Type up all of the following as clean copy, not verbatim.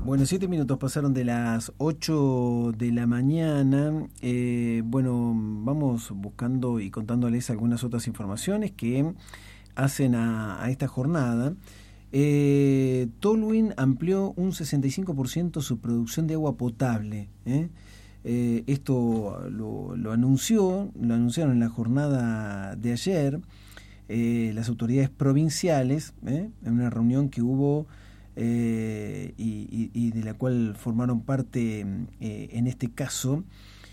Bueno, 7 minutos pasaron de las 8 de la mañana. Bueno, vamos buscando y contándoles algunas otras informaciones que hacen a esta jornada. Tolwyn amplió un 65% su producción de agua potable. Esto lo anunciaron en la jornada de ayer las autoridades provinciales, en una reunión que hubo y de la cual formaron parte en este caso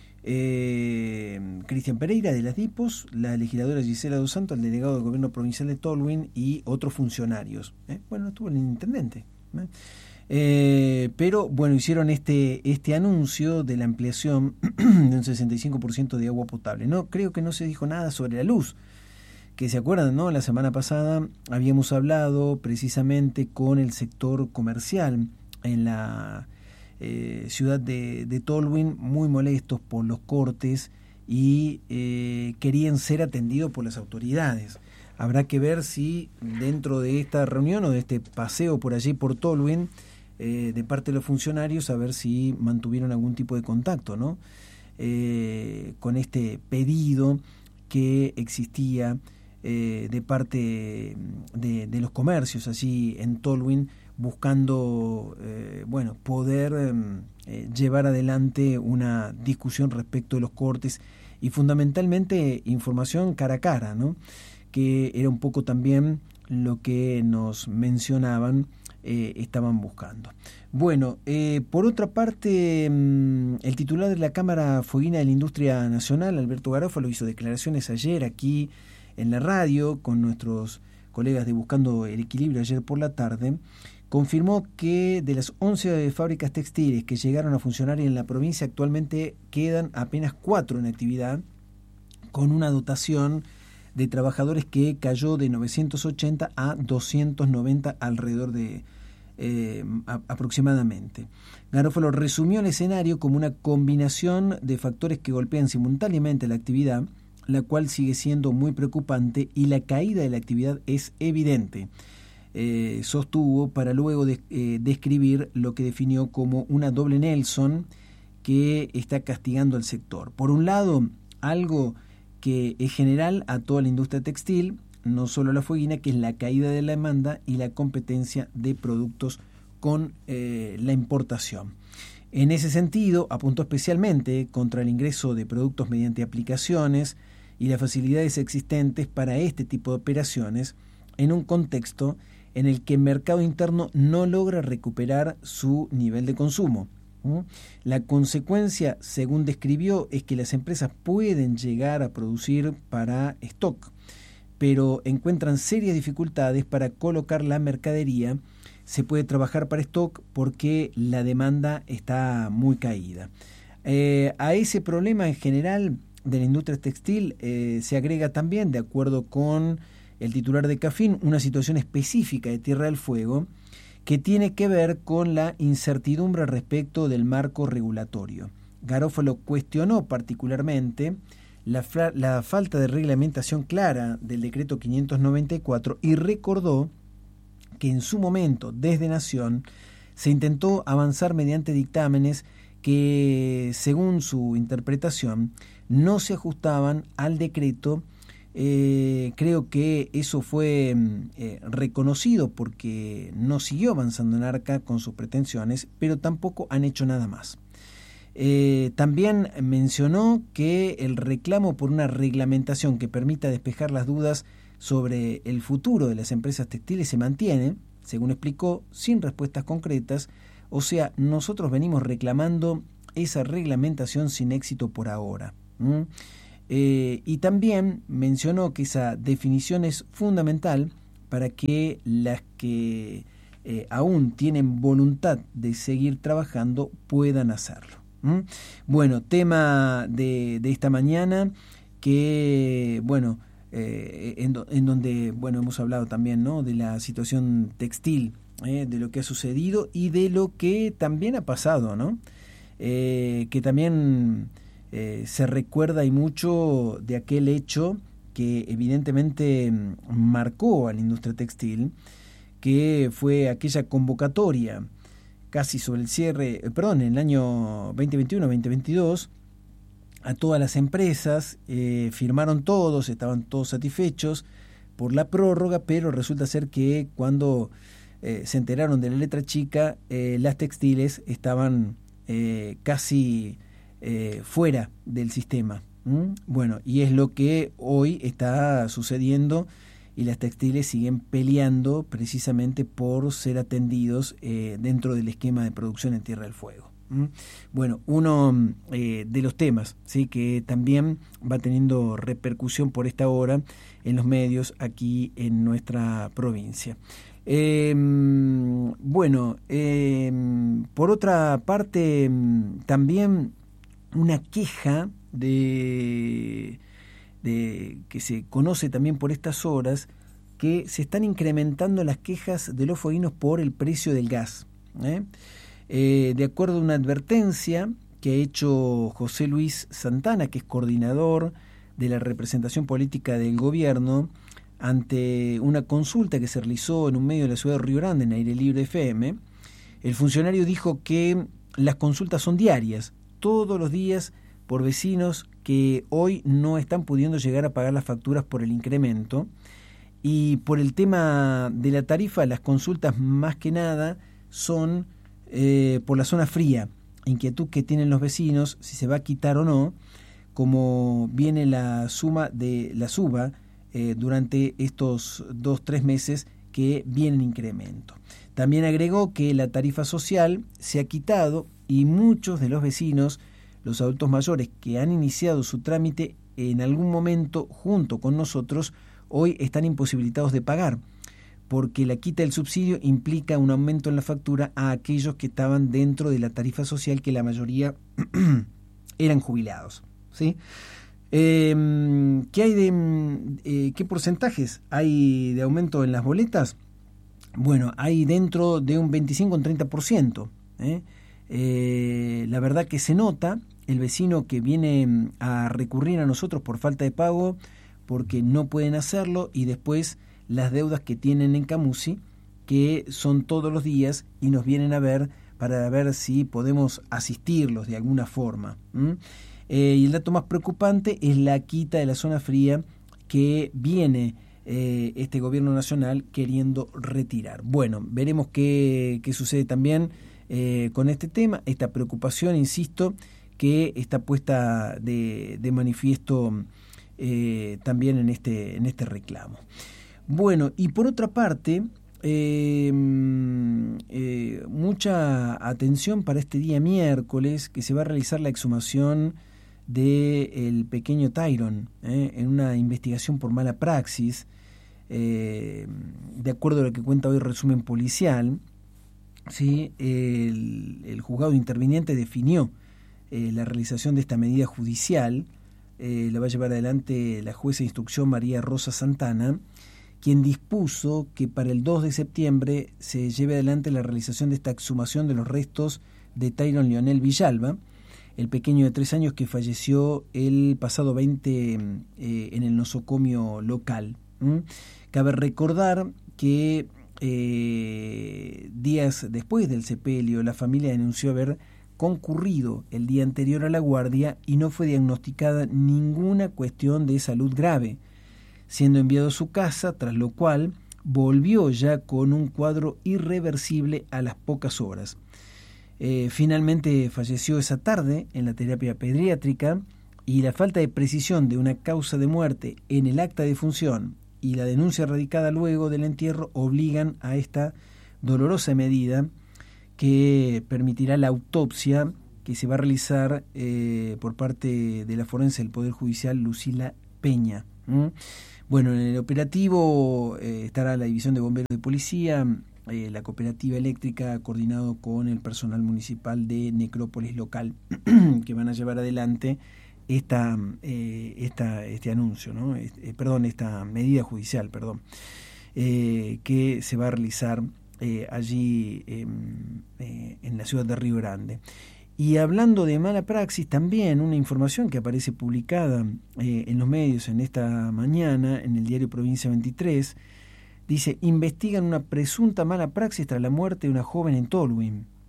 Cristian Pereira de las DIPOS, la legisladora Gisela Dos Santos, el delegado del gobierno provincial de Tolwyn y otros funcionarios. Bueno, estuvo el intendente. Pero bueno, hicieron este anuncio de la ampliación de un 65% de agua potable. No, creo que no se dijo nada sobre la luz, que se acuerdan, ¿no? La semana pasada habíamos hablado precisamente con el sector comercial en la ciudad de Tolwyn, muy molestos por los cortes y querían ser atendidos por las autoridades. Habrá que ver si dentro de esta reunión o de este paseo por allí por Tolwyn, de parte de los funcionarios, a ver si mantuvieron algún tipo de contacto, ¿no? Con este pedido que existía de parte de los comercios allí en Tolwyn, buscando poder llevar adelante una discusión respecto de los cortes y fundamentalmente información cara a cara, ¿no? Que era un poco también lo que nos mencionaban, estaban buscando. Bueno, por otra parte, el titular de la Cámara Fueguina de la Industria Nacional, Alberto Garófalo, hizo declaraciones ayer aquí en la radio con nuestros colegas de Buscando el Equilibrio ayer por la tarde. Confirmó que de las 11 fábricas textiles que llegaron a funcionar en la provincia, actualmente quedan apenas 4 en actividad, con una dotación de trabajadores que cayó de 980 a 290 alrededor de aproximadamente. Garófalo resumió el escenario como una combinación de factores que golpean simultáneamente la actividad, la cual sigue siendo muy preocupante y la caída de la actividad es evidente. Sostuvo para luego describir lo que definió como una doble Nelson que está castigando al sector. Por un lado, algo que es general a toda la industria textil, no solo la fueguina, que es la caída de la demanda y la competencia de productos con la importación. En ese sentido, apuntó especialmente contra el ingreso de productos mediante aplicaciones y las facilidades existentes para este tipo de operaciones en un contexto en el que el mercado interno no logra recuperar su nivel de consumo. La consecuencia, según describió, es que las empresas pueden llegar a producir para stock, pero encuentran serias dificultades para colocar la mercadería. Se puede trabajar para stock porque la demanda está muy caída. A ese problema en general de la industria textil se agrega también, de acuerdo con el titular de CAFIN, una situación específica de Tierra del Fuego que tiene que ver con la incertidumbre respecto del marco regulatorio. Garófalo cuestionó particularmente la falta de reglamentación clara del decreto 594 y recordó que en su momento, desde Nación, se intentó avanzar mediante dictámenes que, según su interpretación, no se ajustaban al decreto. Creo que eso fue reconocido porque no siguió avanzando en Arca con sus pretensiones, pero tampoco han hecho nada más. También mencionó que el reclamo por una reglamentación que permita despejar las dudas sobre el futuro de las empresas textiles se mantiene, según explicó, sin respuestas concretas. O sea, nosotros venimos reclamando esa reglamentación sin éxito por ahora. Y también mencionó que esa definición es fundamental para que las que aún tienen voluntad de seguir trabajando puedan hacerlo. Bueno, tema de esta mañana que, bueno, en donde, bueno, hemos hablado también, ¿no?, de la situación textil, de lo que ha sucedido y de lo que también ha pasado, ¿no? Que también se recuerda y mucho de aquel hecho que evidentemente marcó a la industria textil, que fue aquella convocatoria casi sobre el cierre, en el año 2021-2022, a todas las empresas, firmaron todos, estaban todos satisfechos por la prórroga, pero resulta ser que cuando se enteraron de la letra chica, las textiles estaban casi fuera del sistema. Bueno, y es lo que hoy está sucediendo, y las textiles siguen peleando precisamente por ser atendidos dentro del esquema de producción en Tierra del Fuego. Bueno, uno de los temas, ¿sí?, que también va teniendo repercusión por esta hora en los medios aquí en nuestra provincia. Por otra parte, también una queja de que se conoce también por estas horas, que se están incrementando las quejas de los fueguinos por el precio del gas. De acuerdo a una advertencia que ha hecho José Luis Santana, que es coordinador de la representación política del gobierno, ante una consulta que se realizó en un medio de la ciudad de Río Grande, en Aire Libre FM, el funcionario dijo que las consultas son diarias, todos los días, por vecinos que hoy no están pudiendo llegar a pagar las facturas por el incremento. Y por el tema de la tarifa, las consultas más que nada son por la zona fría, inquietud que tienen los vecinos si se va a quitar o no, como viene la suba durante estos 2-3 meses que viene en incremento. También agregó que la tarifa social se ha quitado y muchos de los vecinos, los adultos mayores que han iniciado su trámite en algún momento junto con nosotros, hoy están imposibilitados de pagar, porque la quita del subsidio implica un aumento en la factura a aquellos que estaban dentro de la tarifa social, que la mayoría eran jubilados, ¿sí? ¿Qué hay qué porcentajes hay de aumento en las boletas? Bueno, hay dentro de un 25 o un 30%. La verdad que se nota el vecino que viene a recurrir a nosotros por falta de pago, porque no pueden hacerlo, y después las deudas que tienen en Camusi, que son todos los días, y nos vienen a ver para ver si podemos asistirlos de alguna forma. Y el dato más preocupante es la quita de la zona fría que viene este gobierno nacional queriendo retirar. Bueno, veremos qué sucede también con este tema, esta preocupación, insisto, que está puesta de manifiesto también en este reclamo. Bueno, y por otra parte, mucha atención para este día miércoles, que se va a realizar la exhumación del pequeño Tyron, en una investigación por mala praxis. De acuerdo a lo que cuenta hoy el resumen policial, ¿sí? El juzgado interviniente definió la realización de esta medida judicial. La va a llevar adelante la jueza de instrucción María Rosa Santana, quien dispuso que para el 2 de septiembre se lleve adelante la realización de esta exhumación de los restos de Tyron Leonel Villalba, el pequeño de 3 años que falleció el pasado 20 en el nosocomio local. Cabe recordar que días después del sepelio, la familia denunció haber concurrido el día anterior a la guardia y no fue diagnosticada ninguna cuestión de salud grave, siendo enviado a su casa, tras lo cual volvió ya con un cuadro irreversible a las pocas horas. Finalmente falleció esa tarde en la terapia pediátrica, y la falta de precisión de una causa de muerte en el acta de defunción y la denuncia radicada luego del entierro obligan a esta dolorosa medida que permitirá la autopsia que se va a realizar por parte de la forense del Poder Judicial, Lucila Peña. Bueno, en el operativo estará la División de Bomberos de Policía, la Cooperativa Eléctrica, coordinado con el personal municipal de Necrópolis local, que van a llevar adelante este anuncio, ¿no? Esta medida judicial, que se va a realizar allí en la ciudad de Río Grande. Y hablando de mala praxis, también una información que aparece publicada en los medios en esta mañana, en el diario Provincia 23, dice: investigan una presunta mala praxis tras la muerte de una joven en Tolwyn.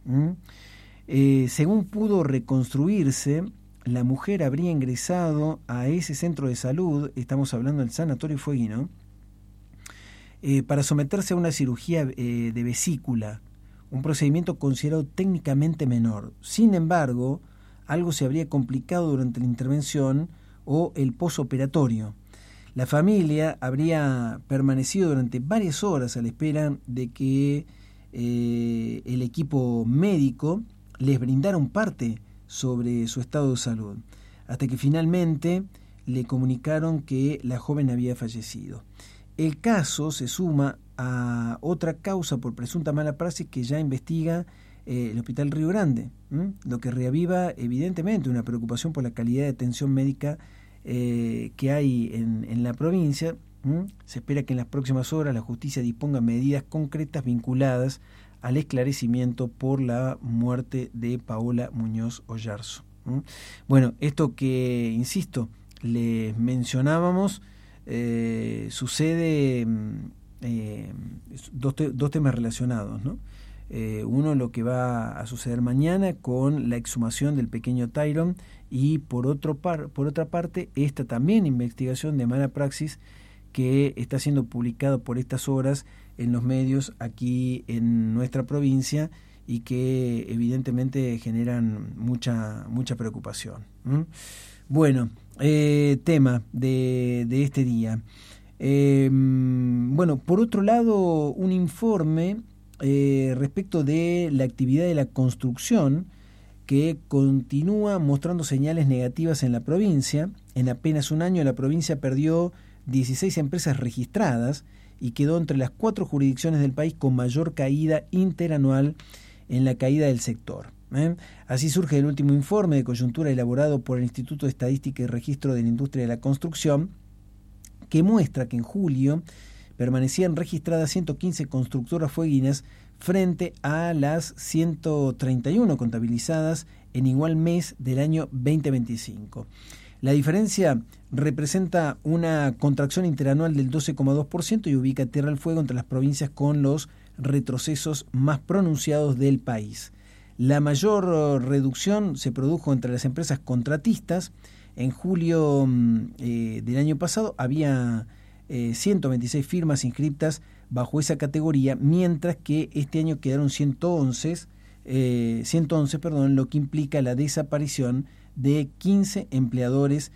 Según pudo reconstruirse, la mujer habría ingresado a ese centro de salud, estamos hablando del Sanatorio Fueguino, para someterse a una cirugía de vesícula, un procedimiento considerado técnicamente menor. Sin embargo, algo se habría complicado durante la intervención o el posoperatorio. La familia habría permanecido durante varias horas a la espera de que el equipo médico les brindara un parte sobre su estado de salud, hasta que finalmente le comunicaron que la joven había fallecido. El caso se suma a otra causa por presunta mala praxis que ya investiga el Hospital Río Grande, lo que reaviva evidentemente una preocupación por la calidad de atención médica que hay en la provincia. Se espera que en las próximas horas la justicia disponga medidas concretas vinculadas al esclarecimiento por la muerte de Paola Muñoz Oyarzo. Bueno, esto que, insisto, les mencionábamos, sucede dos temas relacionados, ¿no? Uno, lo que va a suceder mañana con la exhumación del pequeño Tyron, y por otra parte, esta también investigación de mala praxis que está siendo publicada por estas horas en los medios aquí en nuestra provincia y que evidentemente generan mucha preocupación. Bueno, tema de este día. Bueno, por otro lado, un informe respecto de la actividad de la construcción que continúa mostrando señales negativas en la provincia. En apenas un año la provincia perdió 16 empresas registradas y quedó entre las 4 jurisdicciones del país con mayor caída interanual en la caída del sector. Así surge el último informe de coyuntura elaborado por el Instituto de Estadística y Registro de la Industria de la Construcción, que muestra que en julio permanecían registradas 115 constructoras fueguinas frente a las 131 contabilizadas en igual mes del año 2025. La diferencia representa una contracción interanual del 12,2% y ubica Tierra del Fuego entre las provincias con los retrocesos más pronunciados del país. La mayor reducción se produjo entre las empresas contratistas. En julio del año pasado había 126 firmas inscritas bajo esa categoría, mientras que este año quedaron 111, lo que implica la desaparición de 15 empleadores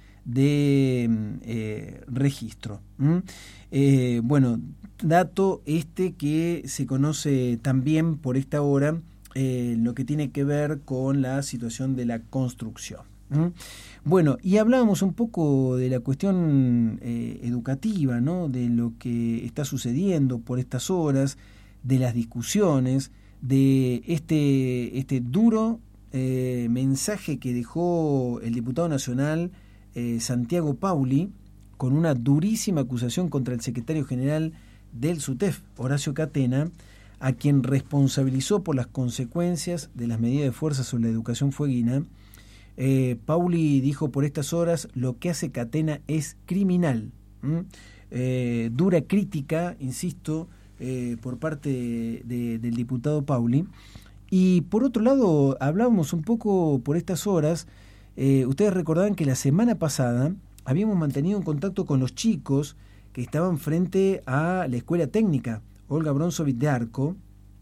de registro. Bueno, dato este que se conoce también por esta hora, lo que tiene que ver con la situación de la construcción. Bueno, y hablábamos un poco de la cuestión educativa, ¿no? De lo que está sucediendo por estas horas, de las discusiones, de este duro mensaje que dejó el diputado nacional Santiago Pauli, con una durísima acusación contra el secretario general del SUTEF, Horacio Catena, a quien responsabilizó por las consecuencias de las medidas de fuerza sobre la educación fueguina. Pauli dijo por estas horas: lo que hace Catena es criminal. Dura crítica, insisto, por parte del diputado Pauli. Y por otro lado, hablábamos un poco por estas horas, ustedes recordarán que la semana pasada habíamos mantenido un contacto con los chicos que estaban frente a la Escuela Técnica Olga Bronzovich de Arco,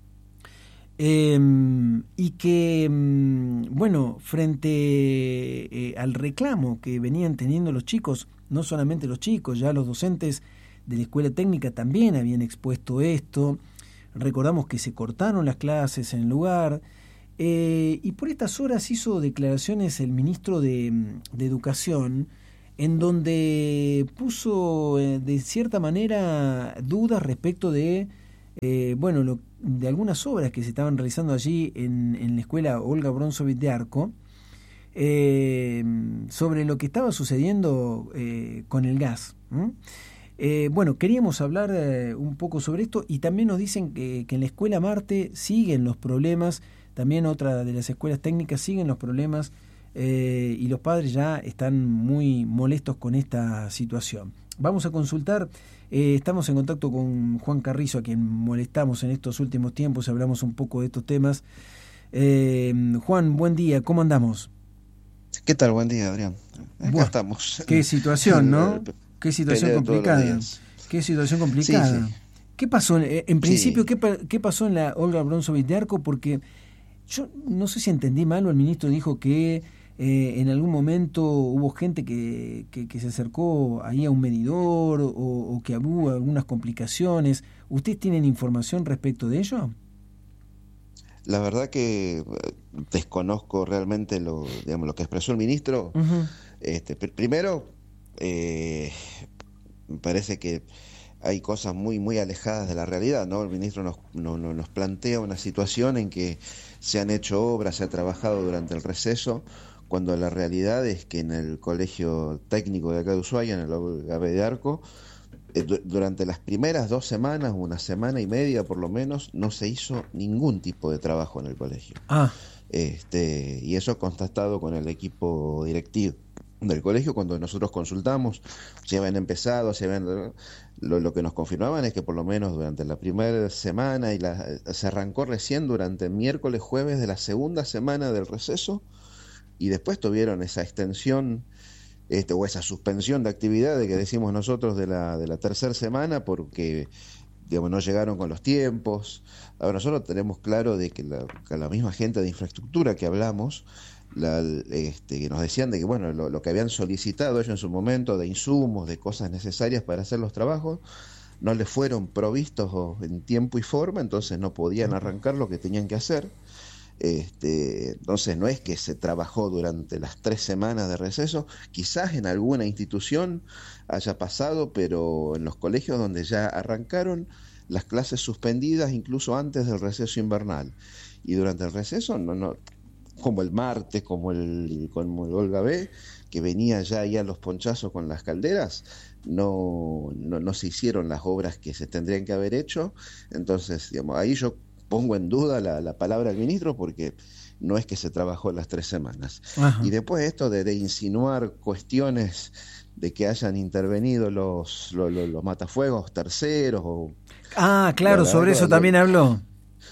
y que, bueno, frente al reclamo que venían teniendo los chicos, no solamente los chicos, ya los docentes de la Escuela Técnica también habían expuesto esto. Recordamos que se cortaron las clases en el lugar, y por estas horas hizo declaraciones el ministro de Educación, en donde puso de cierta manera dudas respecto de de algunas obras que se estaban realizando allí en la Escuela Olga Bronzovich de Arco, sobre lo que estaba sucediendo con el gas. Bueno, queríamos hablar un poco sobre esto, y también nos dicen que en la Escuela Marte siguen los problemas, también otra de las escuelas técnicas siguen los problemas, y los padres ya están muy molestos con esta situación. Vamos a consultar, estamos en contacto con Juan Carrizo, a quien molestamos en estos últimos tiempos, hablamos un poco de estos temas. Juan, buen día, ¿cómo andamos? ¿Qué tal? Buen día, Adrián. Acá Buah, estamos. qué situación, ¿no? Qué situación Pelea de todos los complicada. días. Qué situación Sí, sí, complicada. ¿Qué pasó? En principio, sí. ¿qué pasó en la Olga Bronzovich de Arco? Porque yo no sé si entendí mal o el ministro dijo que en algún momento hubo gente que se acercó ahí a un medidor o que hubo algunas complicaciones. ¿Ustedes tienen información respecto de ello? La verdad que desconozco realmente digamos, lo que expresó el ministro. Ujú. Primero, eh, me parece que hay cosas muy, muy alejadas de la realidad, ¿no? El ministro nos plantea una situación en que se han hecho obras, se ha trabajado durante el receso, cuando la realidad es que en el Colegio Técnico de acá de Ushuaia, en el Olga B. de Arco, durante las primeras 2 semanas, una semana y media por lo menos, no se hizo ningún tipo de trabajo en el colegio. Ah, Y eso constatado con el equipo directivo del colegio cuando nosotros consultamos, si habían empezado, si habían... Lo que nos confirmaban es que por lo menos durante la primera semana se arrancó recién durante miércoles, jueves de la segunda semana del receso y después tuvieron esa extensión o esa suspensión de actividades que decimos nosotros de la tercera semana porque digamos, no llegaron con los tiempos. Ahora nosotros tenemos claro de que la misma gente de infraestructura que hablamos, que nos decían de que bueno, lo que habían solicitado ellos en su momento de insumos, de cosas necesarias para hacer los trabajos, no les fueron provistos en tiempo y forma, entonces no podían arrancar lo que tenían que hacer. Entonces no es que se trabajó durante las 3 semanas de receso, quizás en alguna institución haya pasado, pero en los colegios donde ya arrancaron las clases suspendidas incluso antes del receso invernal y durante el receso no como el martes, como el Olga B, que venía ya ahí a los ponchazos con las calderas, no se hicieron las obras que se tendrían que haber hecho. Entonces, digamos, ahí yo pongo en duda la palabra del ministro porque no es que se trabajó las 3 semanas. Y ajá. después esto de insinuar cuestiones de que hayan intervenido los matafuegos terceros o Ah, la claro, verdad sobre eso también habló.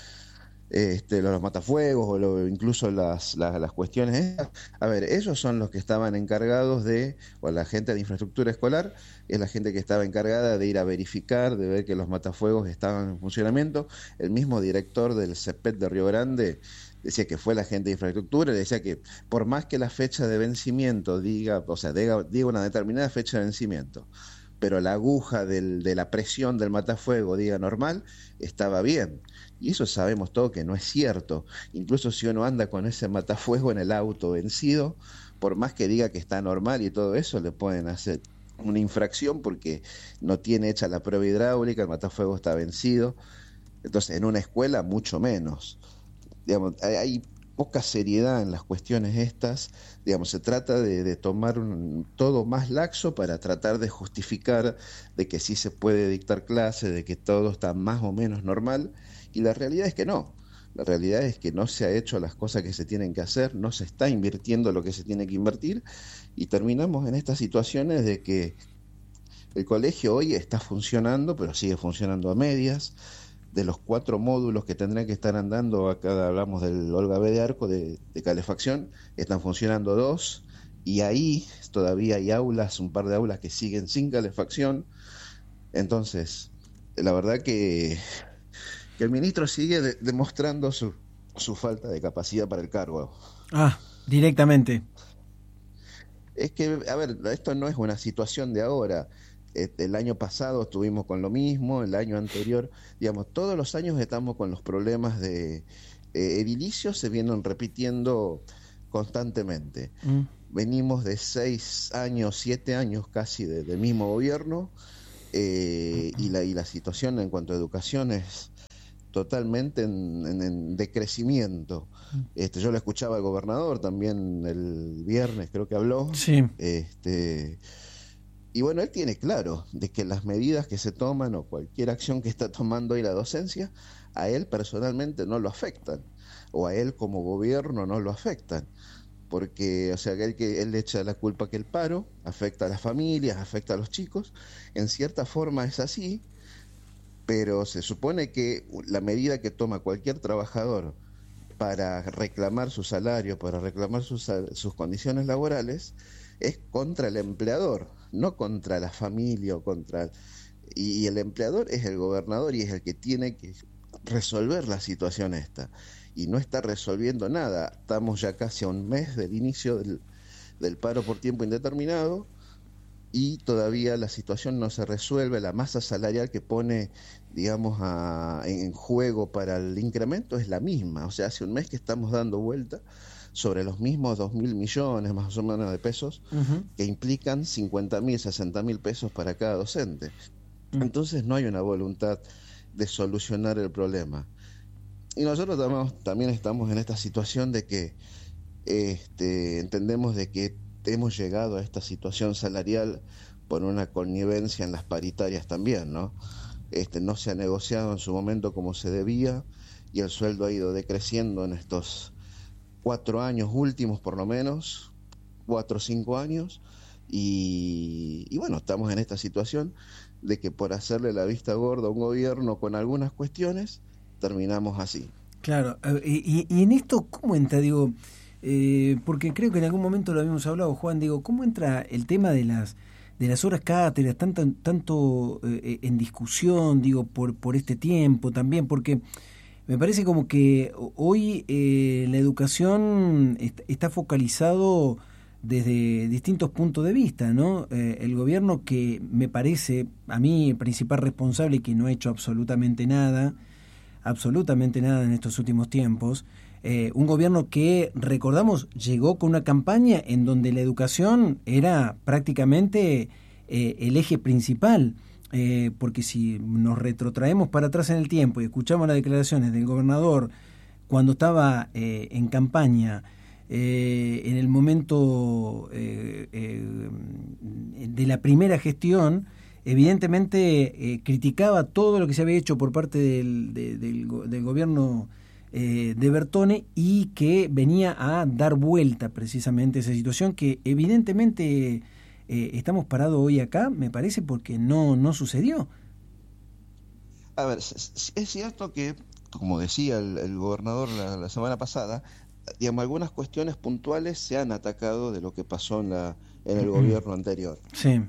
los matafuegos o incluso las cuestiones estas. A ver, ellos son los que estaban encargados o la gente de infraestructura escolar, es la gente que estaba encargada de ir a verificar, de ver que los matafuegos estaban en funcionamiento. El mismo director del CEPET de Río Grande decía que fue la gente de infraestructura, le decía que por más que la fecha de vencimiento diga, o sea, diga una determinada fecha de vencimiento, pero la aguja de la presión del matafuego diga normal, estaba bien. Y eso sabemos todo que no es cierto. Incluso si uno anda con ese matafuego en el auto vencido, por más que diga que está normal y todo eso, le pueden hacer una infracción porque no tiene hecha la prueba hidráulica, el matafuego está vencido. Entonces, en una escuela, mucho menos. Digamos, hay poca seriedad en las cuestiones estas. Digamos, se trata de tomar todo más laxo para tratar de justificar de que sí se puede dictar clase, de que todo está más o menos normal, y la realidad es que no. La realidad es que no se ha hecho las cosas que se tienen que hacer, no se está invirtiendo lo que se tiene que invertir, y terminamos en estas situaciones de que el colegio hoy está funcionando, pero sigue funcionando a medias. De los 4 módulos que tendrán que estar andando, acá hablamos del Olga B de Arco de calefacción, están funcionando 2, y ahí todavía hay aulas, un par de aulas que siguen sin calefacción. Entonces, la verdad que el ministro sigue demostrando su falta de capacidad para el cargo. Ah, directamente. Es que, a ver, esto no es una situación de ahora. El año pasado estuvimos con lo mismo, el año anterior, digamos, todos los años estamos con los problemas de edilicios, se vienen repitiendo constantemente. Mm. Venimos de 6 años, 7 años casi del mismo gobierno, y la situación en cuanto a educación es totalmente en decrecimiento. Yo le escuchaba al gobernador también el viernes, creo que habló. Sí. Y bueno, él tiene claro de que las medidas que se toman o cualquier acción que está tomando hoy la docencia, a él personalmente no lo afectan, o a él como gobierno no lo afectan, porque, o sea, que él le echa la culpa que el paro afecta a las familias, afecta a los chicos, en cierta forma es así, pero se supone que la medida que toma cualquier trabajador para reclamar su salario, para reclamar sus condiciones laborales, es contra el empleador, no contra la familia o contra... Y el empleador es el gobernador y es el que tiene que resolver la situación esta. Y no está resolviendo nada. Estamos ya casi a un mes del inicio del paro por tiempo indeterminado y todavía la situación no se resuelve. La masa salarial que pone, digamos, en juego para el incremento es la misma. O sea, hace un mes que estamos dando vuelta sobre los mismos 2.000 millones más o menos de pesos, que implican 50.000, 60.000 pesos para cada docente. Entonces no hay una voluntad de solucionar el problema. Y nosotros también estamos en esta situación de que entendemos de que hemos llegado a esta situación salarial por una connivencia en las paritarias también, ¿no? No se ha negociado en su momento como se debía y el sueldo ha ido decreciendo en estos 4 años últimos, por lo menos 4 o 5 años, y bueno, estamos en esta situación de que por hacerle la vista gorda a un gobierno con algunas cuestiones, terminamos así. Claro, y en esto, ¿cómo entra? Digo, porque creo que en algún momento lo habíamos hablado, Juan, digo, ¿cómo entra el tema de las horas cátedras, tanto en discusión, digo, por este tiempo también? Porque me parece como que hoy la educación está focalizado desde distintos puntos de vista, ¿no? El gobierno, que me parece a mí el principal responsable y que no ha hecho absolutamente nada en estos últimos tiempos, un gobierno que, recordamos, llegó con una campaña en donde la educación era prácticamente el eje principal, porque si nos retrotraemos para atrás en el tiempo y escuchamos las declaraciones del gobernador cuando estaba en campaña, en el momento de la primera gestión, evidentemente criticaba todo lo que se había hecho por parte del gobierno de Bertone, y que venía a dar vuelta precisamente a esa situación que evidentemente estamos parados hoy acá, me parece, porque no sucedió. A ver, es cierto que, como decía el gobernador la semana pasada, digamos, algunas cuestiones puntuales se han atacado de lo que pasó en el gobierno anterior. Sí.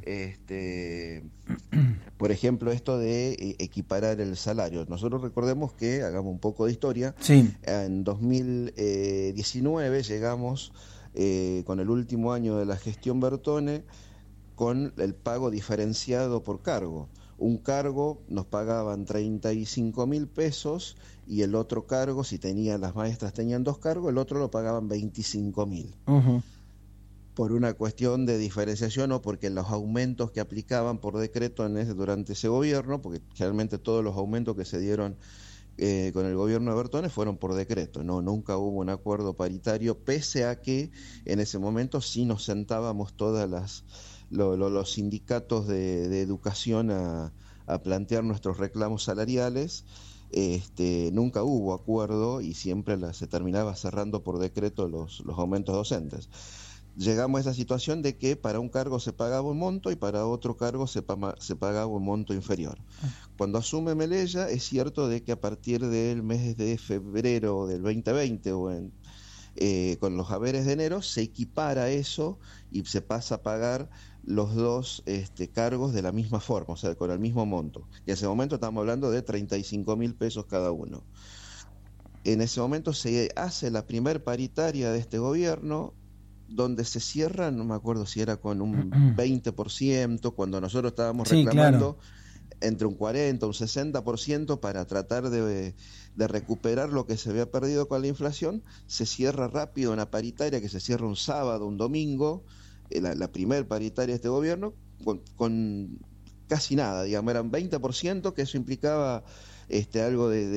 Por ejemplo, esto de equiparar el salario. Nosotros recordemos que, hagamos un poco de historia, sí. En 2019 llegamos, con el último año de la gestión Bertone, con el pago diferenciado por cargo. Un cargo nos pagaban 35.000 pesos y el otro cargo, si las maestras tenían 2 cargos, el otro lo pagaban 25.000. Por una cuestión de diferenciación o porque los aumentos que aplicaban por decreto durante ese gobierno, porque generalmente todos los aumentos que se dieron con el gobierno de Bertone fueron por decreto, nunca hubo un acuerdo paritario, pese a que en ese momento sí nos sentábamos todas los sindicatos de educación a plantear nuestros reclamos salariales. Nunca hubo acuerdo y siempre se terminaba cerrando por decreto los aumentos docentes. Llegamos a esa situación de que para un cargo se pagaba un monto y para otro cargo se pagaba un monto inferior. Cuando asume Melella, es cierto de que a partir del mes de febrero del 2020 con los haberes de enero se equipara eso y se pasa a pagar los dos cargos de la misma forma, o sea, con el mismo monto. Y en ese momento estamos hablando de 35.000 pesos cada uno. En ese momento se hace la primer paritaria de este gobierno, donde se cierra, no me acuerdo si era con un 20%, cuando nosotros estábamos reclamando entre un 40, un 60% para tratar de recuperar lo que se había perdido con la inflación. Se cierra rápido una paritaria que se cierra un sábado, un domingo, la primer paritaria de este gobierno, con casi nada, digamos, eran 20%, que eso implicaba algo de